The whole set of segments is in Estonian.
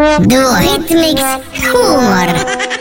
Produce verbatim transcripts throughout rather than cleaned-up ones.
Duo Hitmix huumor.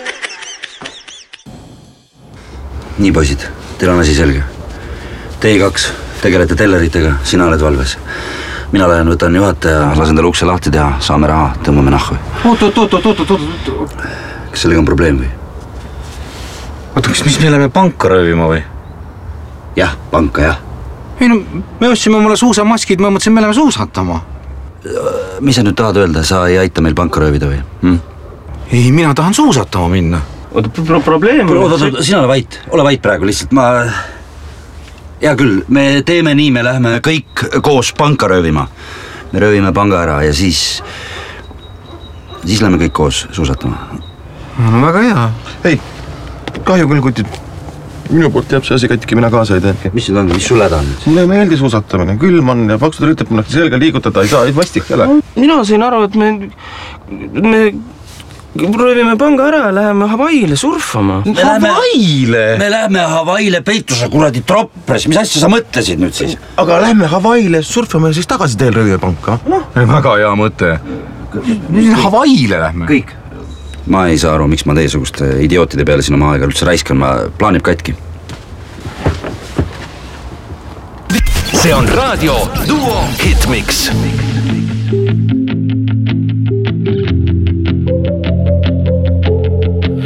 Nii poisid, teil on asi selge. T kaks, tegelete telleritega, sina oled valves. Mina lähen, võtan juhataja, lasen tal ukse lahti teha, saame raha, tõmbame nahku. Oot, oot, oot, oot, oot, oot. Kas sellega on probleem või? Oota, kas mis me läheme panka röövima või? Jah, panka, jah. Ei no, me ostsime mulle suusamaskid, ma mõtlesin, me läheme suusatama. Mis sa nüüd tahad öelda, sa ei aita meil panka röövida või? Hm? Ei, mina tahan suusatama minna. Oota, pro probleem on... Oota, oota, sina ole vait, ole vait praegu lihtsalt, ma... Hea küll, me teeme nii, me läheme kõik koos panka röövima. Me röövime panga ära ja siis... Siis läheme kõik koos suusatama. No väga hea. Ei, kahju küll, kutid. Minu poolt jääb see asi katki, mina kaasa ei tee. Mis nüüd on, mis sul häda on? Mulle ei meeldi suusatamine, külm on ja paksudel ütleb, et selga liigutada ei saa, ei vastik jälle. Mina sain aru, et me... Me... Röövime panga ära ja läheme Hawaiile surfama. Hawaiile? Me läheme Hawaiile peituse kuradi troppres. Mis asja sa mõtlesid nüüd siis? Aga lähme Hawaiile surfama ja siis tagasi teel röövime panka. No. Väga hea mõte. Hawaiile lähme. Kõik. Ma ei saa aru, miks ma teiesuguste idiootide peale siin oma aega üldse raiskan. Ma plaanib katki. See on raadio Duo Hitmix.